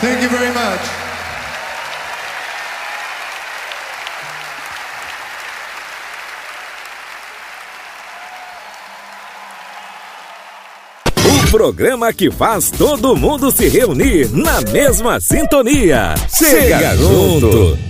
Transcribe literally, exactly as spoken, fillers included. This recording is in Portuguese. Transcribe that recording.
Thank you very much. O programa que faz todo mundo se reunir na mesma sintonia. Chega junto!